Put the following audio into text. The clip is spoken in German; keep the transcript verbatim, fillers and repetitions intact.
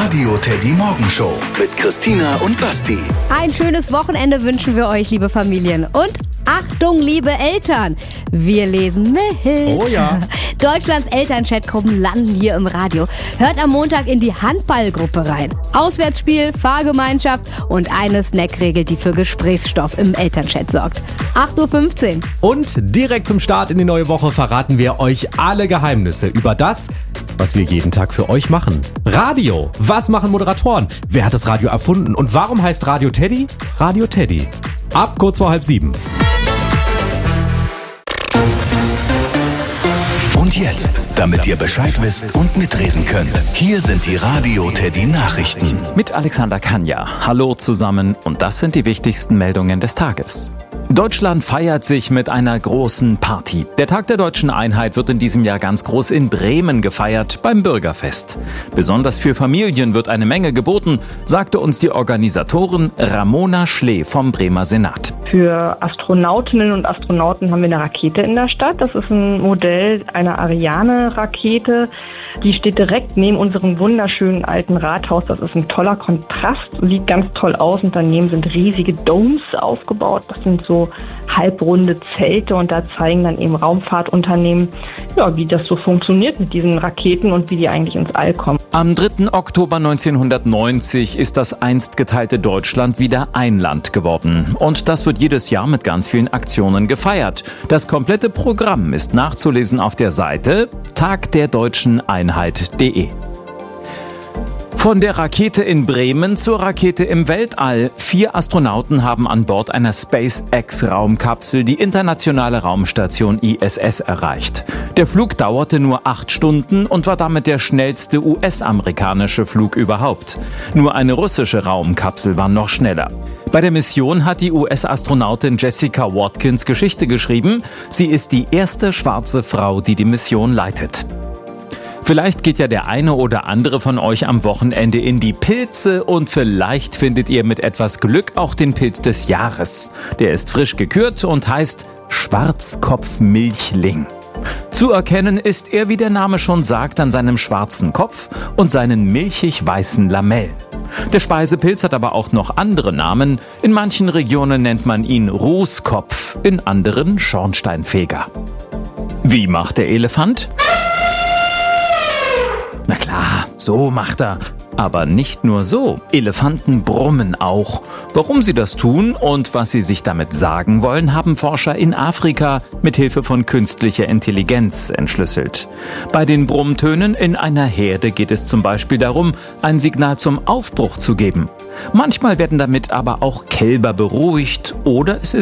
Radio Teddy Morgenshow mit Christina und Basti. Ein schönes Wochenende wünschen wir euch, liebe Familien. Und Achtung, liebe Eltern, wir lesen mit. Oh ja. Deutschlands Elternchatgruppen landen hier im Radio. Hört am Montag in die Handballgruppe rein. Auswärtsspiel, Fahrgemeinschaft und eine Snackregel, die für Gesprächsstoff im Elternchat sorgt. acht Uhr fünfzehn. Und direkt zum Start in die neue Woche verraten wir euch alle Geheimnisse über das, was wir jeden Tag für euch machen. Radio. Was machen Moderatoren? Wer hat das Radio erfunden? Und warum heißt Radio Teddy? Radio Teddy. Ab kurz vor halb sieben. Und jetzt, damit ihr Bescheid wisst und mitreden könnt, hier sind die Radio Teddy Nachrichten. Mit Alexander Kanja. Hallo zusammen und das sind die wichtigsten Meldungen des Tages. Deutschland feiert sich mit einer großen Party. Der Tag der deutschen Einheit wird in diesem Jahr ganz groß in Bremen gefeiert, beim Bürgerfest. Besonders für Familien wird eine Menge geboten, sagte uns die Organisatorin Ramona Schlee vom Bremer Senat. Für Astronautinnen und Astronauten haben wir eine Rakete in der Stadt. Das ist ein Modell einer Ariane-Rakete. Die steht direkt neben unserem wunderschönen alten Rathaus. Das ist ein toller Kontrast, sieht ganz toll aus. Und daneben sind riesige Domes aufgebaut. Das sind so halbrunde Zelte und da zeigen dann eben Raumfahrtunternehmen, ja, wie das so funktioniert mit diesen Raketen und wie die eigentlich ins All kommen. Am dritten Oktober neunzehnhundertneunzig ist das einst geteilte Deutschland wieder ein Land geworden. Und das wird jedes Jahr mit ganz vielen Aktionen gefeiert. Das komplette Programm ist nachzulesen auf der Seite tag der deutschen Einheit punkt de. Von der Rakete in Bremen zur Rakete im Weltall. Vier Astronauten haben an Bord einer SpaceX-Raumkapsel die internationale Raumstation I S S erreicht. Der Flug dauerte nur acht Stunden und war damit der schnellste U S-amerikanische Flug überhaupt. Nur eine russische Raumkapsel war noch schneller. Bei der Mission hat die U S-Astronautin Jessica Watkins Geschichte geschrieben. Sie ist die erste schwarze Frau, die die Mission leitet. Vielleicht geht ja der eine oder andere von euch am Wochenende in die Pilze und vielleicht findet ihr mit etwas Glück auch den Pilz des Jahres. Der ist frisch gekürt und heißt Schwarzkopfmilchling. Zu erkennen ist er, wie der Name schon sagt, an seinem schwarzen Kopf und seinen milchig-weißen Lamellen. Der Speisepilz hat aber auch noch andere Namen. In manchen Regionen nennt man ihn Rußkopf, in anderen Schornsteinfeger. Wie macht der Elefant? Na klar, so macht er. Aber nicht nur so. Elefanten brummen auch. Warum sie das tun und was sie sich damit sagen wollen, haben Forscher in Afrika mit Hilfe von künstlicher Intelligenz entschlüsselt. Bei den Brummtönen in einer Herde geht es zum Beispiel darum, ein Signal zum Aufbruch zu geben. Manchmal werden damit aber auch Kälber beruhigt oder es ist